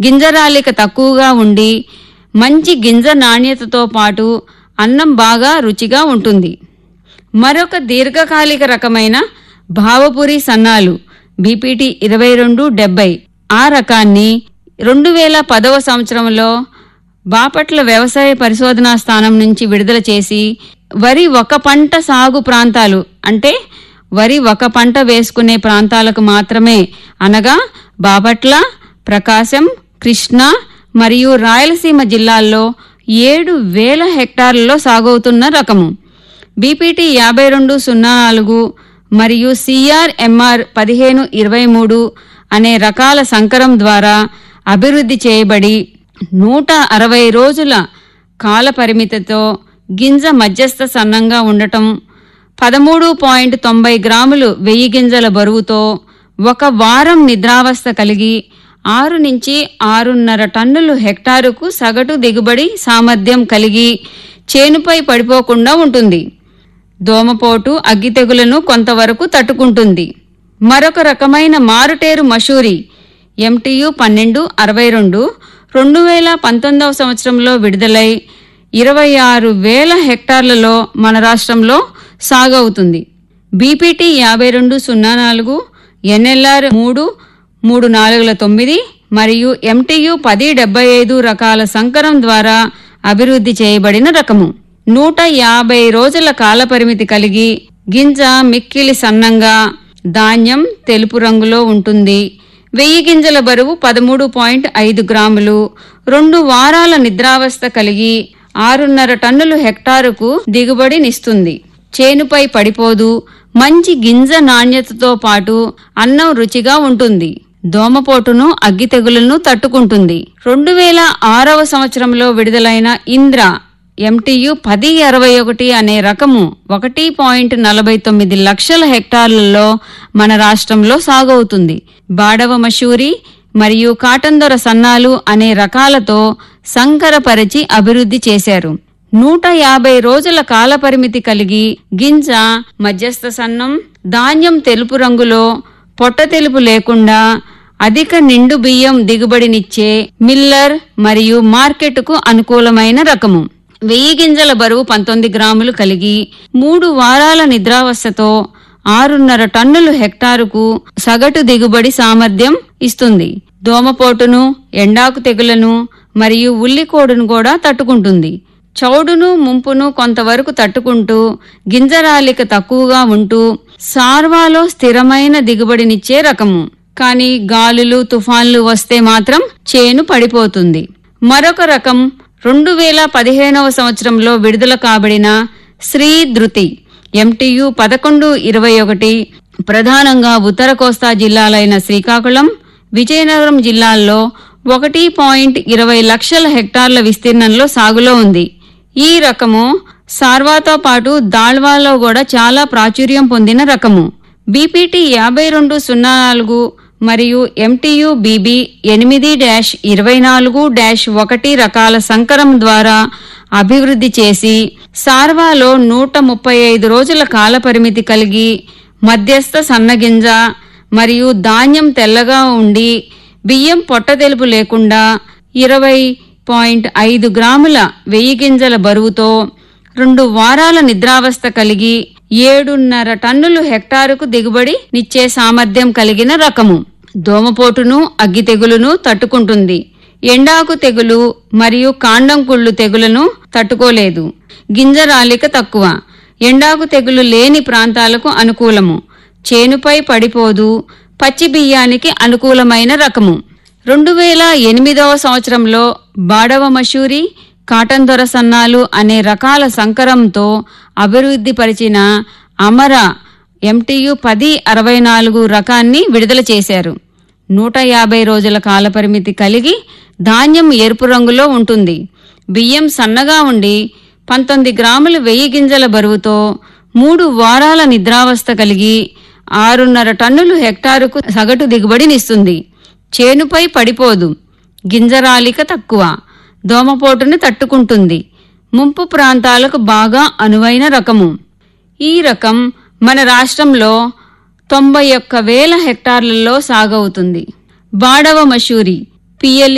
గింజరాలిక తక్కువగా ఉండి మంచి గింజ నాణ్యతతో పాటు అన్నం బాగా రుచిగా ఉంటుంది. మరొక దీర్ఘకాలిక రకమైన భావపురి సన్నాలు బీపీటీ 2270 ఆ రకాన్ని 2010వ సంవత్సరంలో బాపట్ల వ్యవసాయ పరిశోధనా స్థానం నుంచి విడుదల చేసి వరి ఒక పంట సాగు ప్రాంతాలు అంటే వరి ఒక పంట వేసుకునే ప్రాంతాలకు మాత్రమే అనగా బాపట్ల, ప్రకాశం, కృష్ణా మరియు రాయలసీమ జిల్లాల్లో 7,000 హెక్టార్లలో సాగవుతున్న రకము. బీపీటీ 5204 మరియు CRMR 1523 అనే రకాల సంకరం ద్వారా అభివృద్ధి చేయబడి 160 రోజుల కాల పరిమితితో గింజ మధ్యస్థ సన్నంగా ఉండటం, 13.90 గ్రాములు 1000 గింజల బరువుతో 1 వారం నిద్రావస్థ కలిగి 6 నుంచి 6.5 టన్నులు హెక్టారుకు సగటు దిగుబడి సామర్థ్యం కలిగి చేనుపై పడిపోకుండా ఉంటుంది. దోమపోటు, అగ్గి తెగులను కొంతవరకు తట్టుకుంటుంది. మరొక రకమైన మారుటేరు మషూరి MTU 1262 2019వ సంవత్సరంలో విడుదలై 26,000 హెక్టార్లలో మన రాష్ట్రంలో సాగవుతుంది. బీపీటీ 5204, NLR 33409 మరియు MTU 1075 రకాల సంకరం ద్వారా అభివృద్ధి చేయబడిన రకము. 150 రోజుల కాలపరిమితి కలిగి గింజ మిక్కిలి సన్నంగా, ధాన్యం తెలుపు రంగులో ఉంటుంది. 1000 గింజల బరువు 13.5 గ్రాములు, 2 వారాల నిద్రావస్థ కలిగి 6.5 టన్నులు హెక్టారుకు దిగుబడినిస్తుంది. చేనుపై పడిపోదు, మంచి గింజ నాణ్యతతో పాటు అన్నం రుచిగా ఉంటుంది. దోమపోటును, అగ్గి తెగులను తట్టుకుంటుంది. 2006వ సంవత్సరంలో విడుదలైన ఇంద్ర MTU 1061 అనే రకము 1.49 లక్షల హెక్టార్లలో మన రాష్ట్రంలో సాగవుతుంది. బాడవ మషూరి మరియు కాటందొర సన్నాలు అనే రకాలతో సంకరపరిచి అభివృద్ధి చేశారు. 150 రోజుల కాలపరిమితి కలిగి గింజ మధ్యస్థ సన్నం, ధాన్యం తెలుపు రంగులో పొట్ట తెలుపు లేకుండా అధిక నిండు బియ్యం దిగుబడినిచ్చే మిల్లర్ మరియు మార్కెట్కు అనుకూలమైన రకము. 1000 గింజల బరువు 19 గ్రాములు కలిగి 3 వారాల నిద్రావస్థతో 6.5 టన్నులు హెక్టారుకు సగటు దిగుబడి సామర్థ్యం ఇస్తుంది. దోమపోటును, ఎండాకు తెగులను మరియు ఉల్లికోడును కూడా తట్టుకుంటుంది. చౌడును, ముంపును కొంతవరకు తట్టుకుంటూ గింజరాలిక తక్కువగా ఉంటూ సార్వాలో స్థిరమైన దిగుబడినిచ్చే రకము. కానీ గాలులు, తుఫాన్లు వస్తే మాత్రం చేను పడిపోతుంది. మరొక రకం 2015వ సంవత్సరంలో విడుదల కాబడిన శ్రీ ధృతి MTU 1121 ప్రధానంగా ఉత్తర కోస్తా జిల్లాలైన శ్రీకాకుళం, విజయనగరం జిల్లాల్లో 1.20 లక్షల హెక్టార్ల విస్తీర్ణంలో సాగులో ఉంది. ఈ రకము సార్వాతో పాటు దాళ్వాలో కూడా చాలా ప్రాచుర్యం పొందిన రకము. బీపీటీ 5204 మరియు MTU BB 8-24-1 రకాల సంకరం ద్వారా అభివృద్ధి చేసి సార్వాలో 135 రోజుల కాలపరిమితి కలిగి మధ్యస్థ సన్నగింజ మరియు ధాన్యం తెల్లగా ఉండి బియ్యం పొట్ట తెలుపు లేకుండా 20.5 గ్రాముల 1000 గింజల బరువుతో 2 వారాల నిద్రావస్థ కలిగి 7.5 టన్నులు హెక్టారుకు దిగుబడి నిచ్చే సామర్థ్యం కలిగిన రకము. దోమపోటును, అగ్గి తెగులును తట్టుకుంటుంది. ఎండాకు తెగులు మరియు కాండం కుళ్ళు తెగులను తట్టుకోలేదు. గింజరాలిక తక్కువ, ఎండాకు తెగులు లేని ప్రాంతాలకు అనుకూలము. చేనుపై పడిపోదు, పచ్చి బియ్యానికి అనుకూలమైన రకము. 2008వ సంవత్సరంలో బాడవ మషూరి, కాటందొర సన్నాలు అనే రకాల సంకరంతో అభివృద్ధి పరిచిన అమర MTU 1064 రకాన్ని విడుదల చేశారు. 150 రోజుల కాలపరిమితి కలిగి ధాన్యం ఎరుపు రంగులో ఉంటుంది. బియ్యం సన్నగా ఉండి 19 గ్రాములు 1000 గింజల బరువుతో 3 వారాల నిద్రావస్థ కలిగి 6.5 టన్నులు హెక్టారుకు సగటు దిగుబడినిస్తుంది. చేనుపై పడిపోదు, గింజరాలిక తక్కువ, దోమపోటును తట్టుకుంటుంది. ముంపు ప్రాంతాలకు బాగా అనువైన రకము. ఈ రకం మన రాష్ట్రంలో 91,000 హెక్టార్లలో సాగవుతుంది. బాడవ మషూరి PL